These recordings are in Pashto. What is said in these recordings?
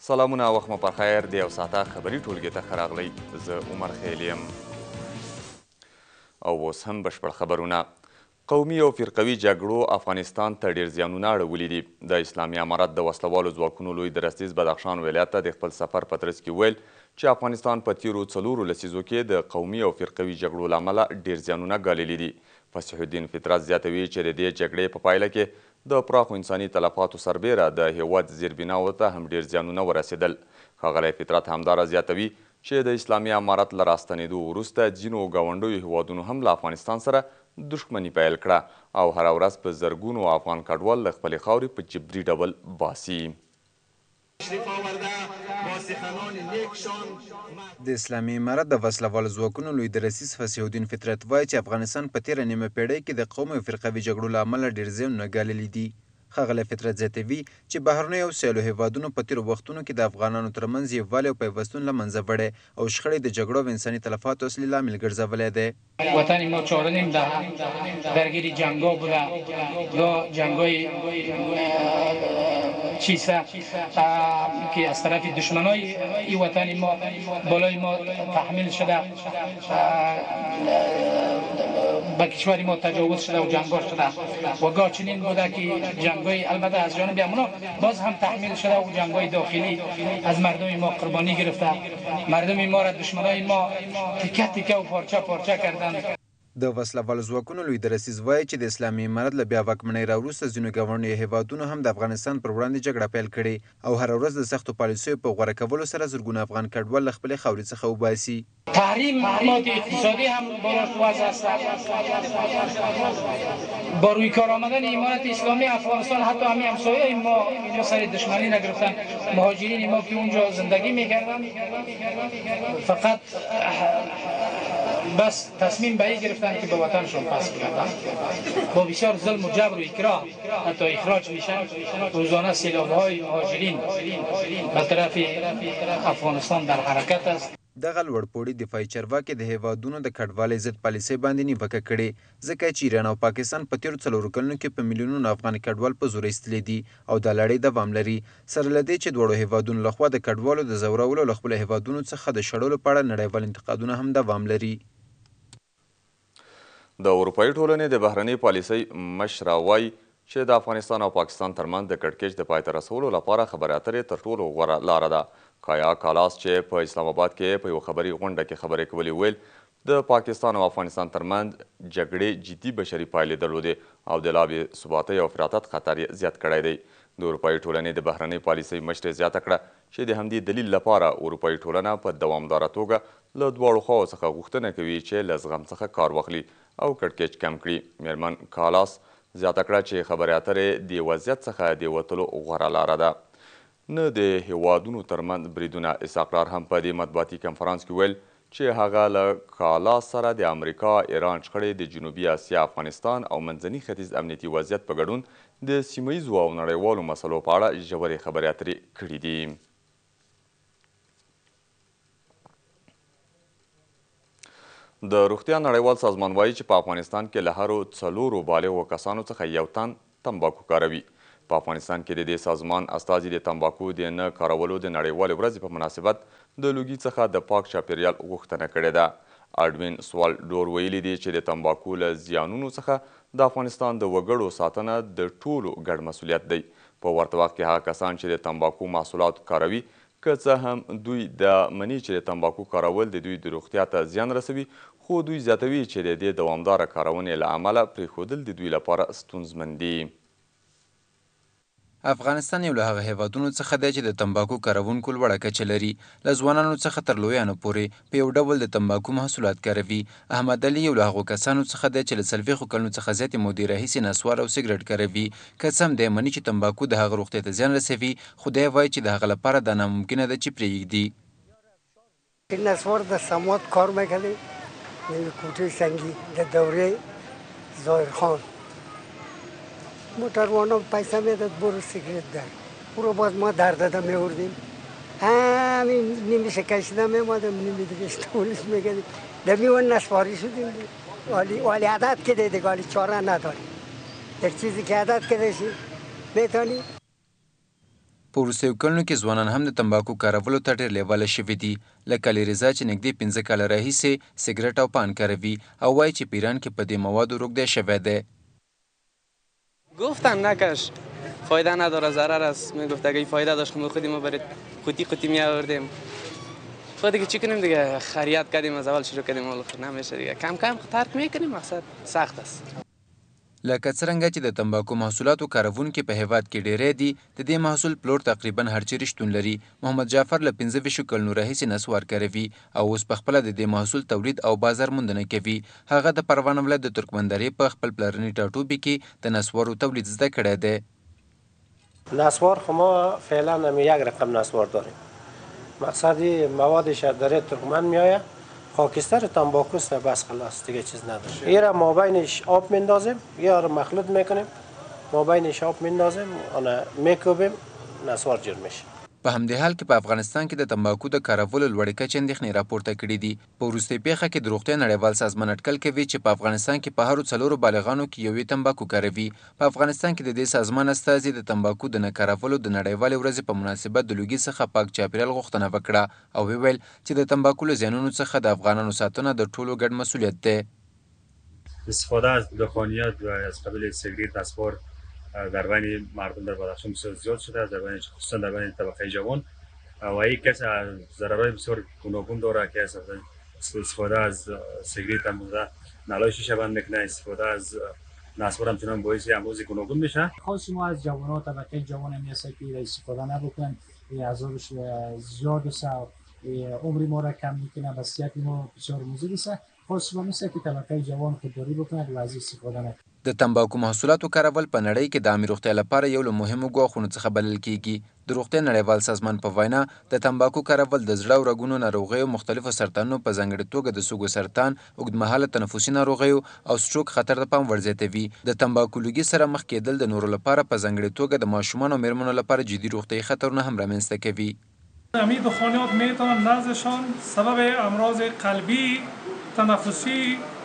سلامونه وخت مو پر خیر د یو ساعته خبري ټولګې ته ښه راغلی. زه عمر خیل یم او اوس هم بشپړ خبرونه. قومي او فرقوي جګړو افغانستان ته ډېر زیانونه اړولي دي. د اسلامي امارت د وسلوالو ځواکونو لوی درستیز بدخشان ولایت ته د خپل سفر په ترڅ کې ویل چې افغانستان په تیرو 4 لسیزو کې د قومي او فرقوي جګړو له امله ډېر زیانونه ګاللي دي. فصیح الدین فطرت زیاتوي چې د دې جګړې په پایله کې د پراخو انساني تلفاتو سربیره د هیواد زیربناوو ته هم ډېر زیانونه ورسېدل. ښاغلی فطرت همداره زیاتوي چې د اسلامي امارت له راستنېدو وروسته ځینو ګاونډیو هیوادونو هم له افغانستان سره دښمني پیل کړه او هره ورځ په زرګونو افغان کډوال له خپلې خاورې په جبري ډول باسي. د اسلامي امارت د وسلوالو ځواکونو لوی درسیز فصیح الدین فطرت وایي چې افغانستان په تیره نیمه پیړۍ کې د قومي او فرقوي جګړو له امله ډېر زیانونه ګاللي دي. ښاغلی فطرت زیاتوي چې بهرنیو او سیالو هیوادونو په تیرو وختونو کې د افغانانو ترمنځ یووالی او پیوستون له منځه وړی او شخړې د جګړو او انساني تلفاتو اصلي لامل ګرځولی دی. وطن ما 4.5 دهه درگیر جنگا بوده یا جنگای چیسه که از طرف دشمنای این وطن ما بالای ما تحمیل شده به کشور ما تجاوز شده و جنگا شده و گاه چنین بوده که جنگای البته از جانب امونا باز هم تحمیل شده و جنگای داخلی از مردم ما قربانی گرفته. مردم ما را دشمنای ما تیکه تیکه و پارچه پارچه کردن. د وسلوالو ځواکونو لوی درسیز وایي چې د اسلامي امارت له بیا واکمنۍ راوروسته ځینو ګاونډیو هیوادونو هم د افغانستان پر وړاندې جګړه پیل کړې او هره ورځ د سختو پالیسیو په غوره کولو سره زرګونه افغان کډوال له خپلې خاورې څخه وباسي. تحریم مهمات اقتصادی هم بالاش وضع است. با روی کار آمدن امارت اسلامی افغانستان حتی همین همسایه ما اینجا سر دشمنی نگرفتن. مهاجرین ما که اونجا زندگی میکردن فقط بس تصمیم به این گرفتن که به وطنشون پس بگردن. با بسیار ظلم و جبر و اکراه حتی اخراج میشن. روزانه سیلاب‌های مهاجرین به طرف افغانستان در حرکت است. دغه لوړپوړي دفاعي چارواکي د هیوادونو د کډوالۍ ضد پالیسۍ باندې نیوکه کړې ځکه چې ایران او پاکستان په تیرو 4 کلونو کې په میلیونونو افغان کډوال په زور ایستلي دي او دا لړۍ دوام لري. سره له دې چې دواړو هیوادونو لخوا د کډوالو د ځورولو له خپلو هیوادونو څخه د شړلو په اړه نړیوال انتقادونه هم دوام لري. د اروپایي ټولنې د بهرنۍ پالیسۍ مشره وایي چې د افغانستان او پاکستان ترمنځ د کړکېچ د پای ته رسولو لپاره خبرې اترې تر ټولو غوره لاره ده. کایا کالاس چې په اسلام آباد کې په یو خبري غونډه کې خبرې کولې ویل د پاکستان او افغانستان ترمنځ جګړې جدي بشري پایلې درلودې او د لا بې ثباتۍ او فراتت خطر یې زیات کړی دی. د اروپایي ټولنې د بهرنۍ پالیسۍ مشرې زیاته کړه چې د همدې دلیل لپاره اروپایي ټولنه په دوامداره توګه له دواړو خواو څخه غوښتنه کوي چې له زغم څخه کار واخلي او کړکېچ کم کړي. میرمن کالاس زیاته کړه چې خبرې اترې د وضعیت څخه د وتلو غوره لاره ده. نه د هیوادونو ترمنځ بریدونه. اسحاق هم په دې مطبوعاتي کنفرانس کې ویل چې هغه له کالاس سره د امریکا ایران شخړې د جنوبي اسیا افغانستان او منځني ختیځ امنیتي وضعیت په ګډون د سیمه ییزو او نړیوالو مسلو په اړه ژورې خبرې اترې کړي دي. د روغتیا نړیوال سازمان وایي چې په افغانستان کې له هرو 4 بالغو کسانو څخه یو تن تمباکو کاروي. په افغانستان کې د دې سازمان استازي د تمباکو د نه کارولو د نړیوالې ورځې په مناسبت د لوګي څخه د پاک چاپیریال غوښتنه کړې ده. اډوین سوالډور ویلي دي چې د تمباکو له زیانونو څخه د افغانستان د وګړو ساتنه د ټولو ګډ مسؤلیت دی. په ورته وخت کې هغه کسان چې د تمباکو محصولات کاروي که څه هم دوی د مني چې د تمباکو کارول د دوی د روغتیا ته زیان رسوي، خو دوی زیاتوي چې د دې دوامداره کارونې له امله پرېښودل د دوی لپاره ستونزمن دي. افغانستان یو له هغه هیوادونو څخه دی چې د تمباکو کارونکو لوړه کچه لري. له ځوانانو څخه تر لویانو پورې په یو ډول د تمباکو محصولات کاروي. احمد علي یو له هغو کسانو څخه دی چې له 40 کلونو څخه زیاتې مودې راهیسې نسوار او سګرټ کاروي. که څه هم دی مني چې تمباکو د هغه روغتیا ته زیان رسوي، خو دی وایي چې د هغه لپاره دا ناممکنه ده چې پرېږدي. نسوار د سمواد کار میکنه کوټه سنگی د دوره ظاهر خان موتروانا پیسه میداد برو سیگرت در او رو باز ما در داده میوردیم همین نیمیشه کشیده میمادم نیمی دیگه اشتولیش میگردیم دمیون نسواری شدیم والی عدد که دیده گالی چاره نداری در چیزی که عدد که دیشی میتانی. په وروستیو کلونو کې ځوانان هم د تمباکو کارولو ته ډېر لیواله شوي دي، لکه علیرضا چې نږدې 15 کاله راهیسې سګرټ او پان کاروي او وایي چې په ایران کې په دې موادو روږدی شوی دی. گفتن نکش فایده نداره، ضرر است. میگفت اگه فایده داشت ما خودی ما برای قوطی می آوردیم. خود دیگه چی کنیم دیگه، خریت کردیم از اول شروع کردیم، ولی نمیشه دیگه، کم کم ترک میکنیم. مقصد سخت است. لکه څرنګه چې د تمباکو محصولاتو کاروونکي په هیواد کې ډیری دي، د دې محصول پلور تقریبا هر چیرې شتون لري. محمد جعفر له 15 کلونو راهیسې نسوار کاروي او اوس په خپله د دې محصول تولید او بازار موندنه کوي. هغه د پروان ولایت د ترکمندرې په خپل پلرني ټاټوبي کې د نسوارو تولید زده کړی دی. نسوار خو ما فعلا هم یک رقم نسوار داریم. مقصد موادش در ترکمن میآید، خاکستر تنباکوست، بس خلاص دیگه چیز نداره. یه را ما بینش آب میندازیم، یه را مخلوط میکنیم، ما بینش آب میندازیم، آن میکوبیم، نسوار جور میشه. په همدې حال کې په افغانستان کې د تمباکو د کارولو لوړې کچې اندېښنې راپورته کړي دي. په وروستۍ پیښه کې د روغتیا نړیوال سازمان اټکل کوي چې په افغانستان کې په هرو 4 بالغانو کې یوې تمباکو کاروي. په افغانستان کې د دې سازمان استازي د تمباکو د نه کارولو د نړیوالې ورځې په مناسبت د لوګي څخه پاک چاپیریال غوښتنه وکړه او وویل چې د تمباکو له زیانونو څخه د افغانانو ساتنه د ټولو ګډ مسؤلیت دی. استفاده از دخانیات و از قبیل سیگریت، نسوار در بین مردم در بدخشان بسیار زیاد شده، در بین خصوصا در بین طبقه جوان و یک کس ضررهای بسیار گوناگون داره که استفاده از سیگریت هم نلای شیشه بند میکنه، استفاده از نسوار هم چنان باعث امراض گوناگون میشه. خاصی ما از جوانان طبقه جوان میسه که استفاده نبکنن، عذابش زیاد است، عمر ما را کم میکنه، وضعیت ما بسیار موزه است. خاصی ما میسه که طبقه جوان خودداری بکنه و از استفاده نکنه. د تمباکو محصولاتو کارول په نړۍ کې د عامې روغتیا لپاره یو له مهمو ګواښونو څخه بلل کیږي. د روغتیا نړیوال سازمان په وینا د تمباکو کارول د زړه او رګونو ناروغیو، مختلفو سرطانونو په ځانګړې توګه د سږو سرطان، اوږدمهاله تنفسي ناروغیو او سټروک خطر ته پام ورزیاتوي. د تمباکو لوګي سره مخ کېدل د نورو لپاره په ځانګړې توګه د ماشومانو او میرمنو لپاره جدي روغتیایي خطرونه هم رامنځته کوي. همین دخانیات میتوان نزدشان سبب امراض قلبی، تنفسی،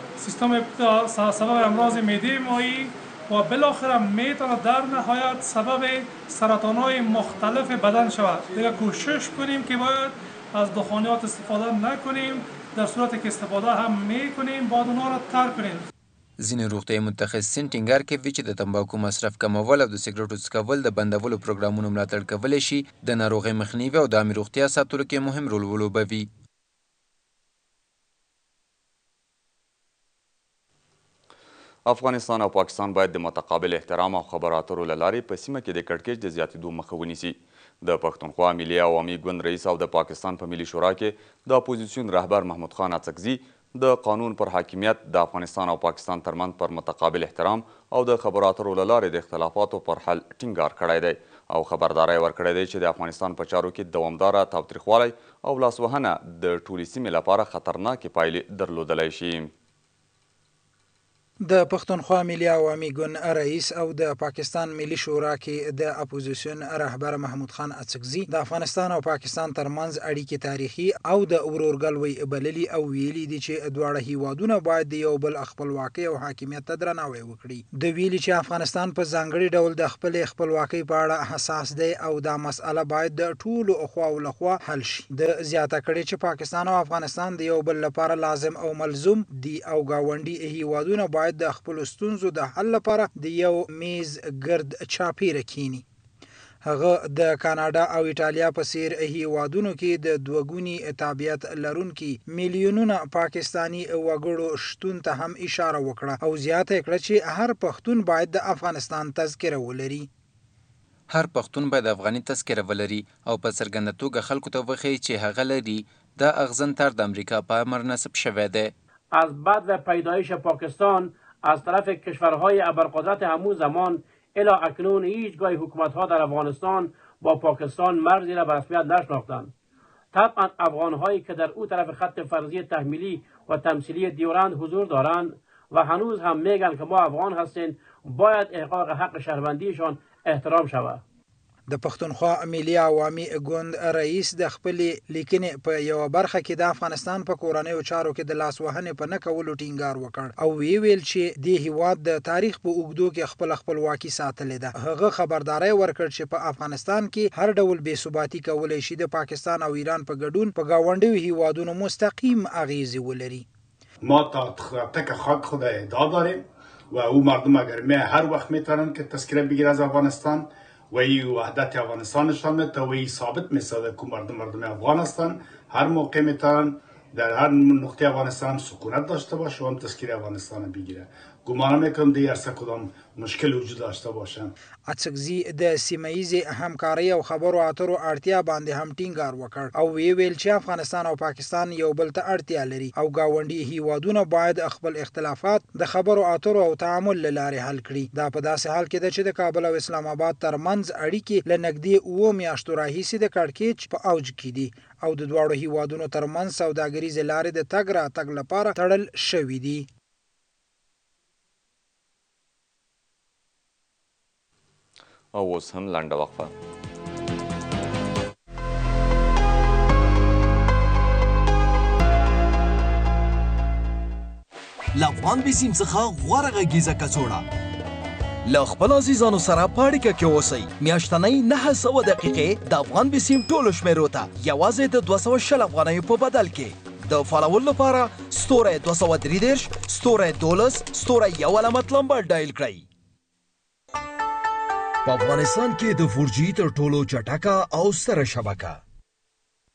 سبب امراض معده مایی و بالاخره میتونه در نهایت سبب سرطانهای مختلف بدن شود. دیگه کوشش کنیم که باید از دخانیات استفاده نکنیم، در صورتی که استفاده هم میکنیم باید اونا را ترک کنیم. ځینې روغتیایي متخصصین ټینګار کوي چې د تمباکو مصرف کمول او د سګرټو څکول د بندولو پروګرامونو ملاتړ کولی شي د ناروغۍ مخنیوي او د عامې روغتیا ساتلو کې مهم رول ولوبوي. افغانستان او پاکستان باید د متقابل احترام او خبرو اترو له لارې په سیمه کې د کړکېچ د زیاتېدو مخه ونیسي. د پښتونخوا ملي عوامي ګوند رئیس او د پاکستان په ملي شورا کې د اپوزیسیون رهبر محمود خان اڅکزي د قانون پر حاکمیت، د افغانستان او پاکستان ترمنځ پر متقابل احترام او د خبرو اترو له لارې د اختلافاتو پر حل ټینګار کړی دی او خبرداری ورکړی دی چې د افغانستان په چارو کې دوامداره تاوتریخوالی او لاسوهنه د ټولې سیمې لپاره خطرناکې پایلې درلودلی شي. د پښتونخوا ملي عوامي ګوند رئیس او د پاکستان ملي شورا کې د اپوزیسیون رهبر محمود خان اڅکزي د افغانستان او پاکستان ترمنځ اړیکې تاریخي او د ورورګلوۍ بللي او ویلي دي چې دواړه هیوادونه باید د یو بل خپلواکۍ او حاکمیت ته درناوی وکړي. د ویلي چې افغانستان په ځانګړي ډول د خپل خپلواکۍ په اړه حساس دی او دا مسأله باید د ټولو خواو لخوا حل شي. د زیاته کړي چې پاکستان او افغانستان د یو بل لپاره لازم او ملزوم دي او گاونډي هیوادونه باید د خپل ستونزو د حل لپاره د یو میز ګرد چاپیره کینی. هغه د کاناډا او ایټالیا په څیر هیوادونو کې د دوګونی تابعیت لرونکي میلیونونه پاکستانی وګړو شتون ته هم اشاره وکړه او زیاته کړه چې هر پښتون باید د افغانستان تذکره ولري. هر پښتون باید افغاني تذکره ولري او په څرګنده توګه خلکو ته وښیي چې هغه لري. دا اغزن تر د امریکا په امر نصب شوی دی. از بعد پیدایش پاکستان از طرف کشورهای ابرقدرت همون زمان الی اکنون هیچگاه حکومت‌ها در افغانستان با پاکستان مرزی را به رسمیت نشناختند. طبعا افغان‌هایی که در او طرف خط فرضی تحمیلی و تمثیلی دیورند حضور دارند و هنوز هم میگن که ما افغان هستیم باید احقاق حق شهروندیشان احترام شود. د پښتونخوا ملي عوامي ګوند رئیس د خپل لیکنې په یو برخه کې د افغانستان په کورنیو چارو کې د لاس وهنې په نه کولو ټینګار وکړ او ویل چې د هیواد د تاریخ په اوږدو کې خپلواکي ساتلې ده. هغه خبرداري ورکړ چې په افغانستان کې هر ډول بې ثباتي کولای شي د پاکستان او ایران په ګډون په گاونډیو هیوادونو مستقیم اغیزی ولري. ما تا تک خاک خود ادعا داریم و او مردم اگر هر وقت میتونن که تذکره بگیره از افغانستان و این وحدت افغانستان نشان میده و این ثابت میسازه که مردم افغان هستن، هر موقع میتونن در هر نقطه افغانستان سکونت داشته باشه و هم تذکره افغانستان بگیره. گمان میکنم دیگه هر کدام مشکل وجود داشته باشن. اڅکزي د سیمایي همکاري او خبرو اترو اړتیا باندې هم ټینګار وکړ او ویل چې افغانستان او پاکستان یو بل ته اړتیا لري او گاونډي هیوادونه باید خپل اختلافات د خبرو اترو او تعامل لارې حل کړي. دا په داسې حال کې ده چې د کابل او اسلام آباد ترمنځ اړیکې لنګدي 2 میاشتو راهیسې د کړکېچ په اوج کې دي او د دواړو هیوادونو ترمنځ سوداګریزې لارې د تګ راتګ لپاره تړل شوې دي. او اوس هم لنډه وقفه. له افغان بسیم څخه غوره غږیزه کڅوړه له خپل عزیزانو سره په اړیکه کې اوسئ. میاشتنۍ 900 دقیقې د افغان بسیم ټولو شمیرو ته یوازې د 220 افغانیو په بدل کې د فالوولو لپاره ستوری 233 ستوری 12 ستوری 1 علامت لمبر ډایل کړئ. په افغانستان کې د 4G تر ټولو چټکه او ستره شبکه